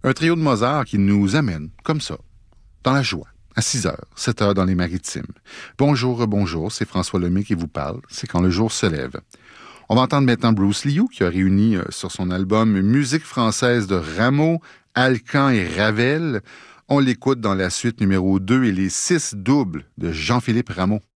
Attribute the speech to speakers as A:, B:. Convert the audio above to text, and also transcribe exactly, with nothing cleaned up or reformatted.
A: Un trio de Mozart qui nous amène, comme ça, dans la joie, à six heures, sept heures dans les Maritimes. Bonjour, bonjour, c'est François Lemay qui vous parle, c'est quand le jour se lève. On va entendre maintenant Bruce Liu, qui a réuni euh, sur son album Musique française de Rameau, Alcan et Ravel. On l'écoute dans la suite numéro deux et les six doubles de Jean-Philippe Rameau.